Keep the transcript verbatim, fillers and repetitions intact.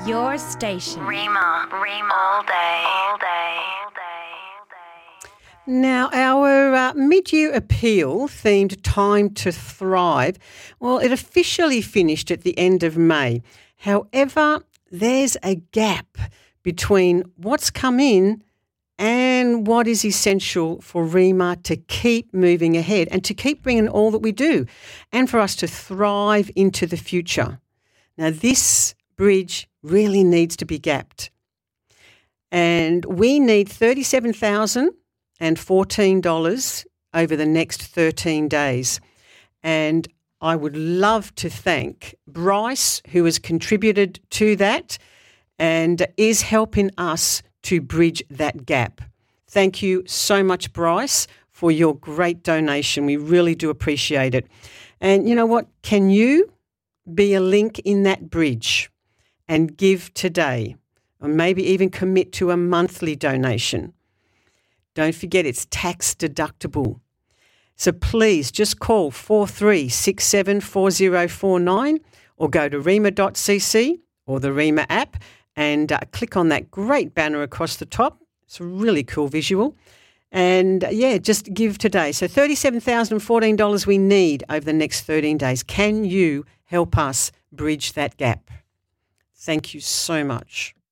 Your station. Rima, Rima, all day, all day, all day, all day. Now, our uh, mid-year appeal themed Time to Thrive, well, it officially finished at the end of May. However, there's a gap between what's come in and what is essential for Rima to keep moving ahead and to keep bringing all that we do and for us to thrive into the future. Now, this bridge really needs to be gapped. And we need thirty-seven thousand fourteen dollars over the next thirteen days. And I would love to thank Bryce, who has contributed to that and is helping us to bridge that gap. Thank you so much, Bryce, for your great donation. We really do appreciate it. And you know what? Can you be a link in that bridge and give today, or maybe even commit to a monthly donation? Don't forget, it's tax deductible. So please just call four three six seven four zero four nine or go to rima dot c c or the Rima app and uh, click on that great banner across the top. It's a really cool visual. And uh, yeah, just give today. So thirty-seven thousand fourteen dollars we need over the next thirteen days. Can you help us bridge that gap? Thank you so much.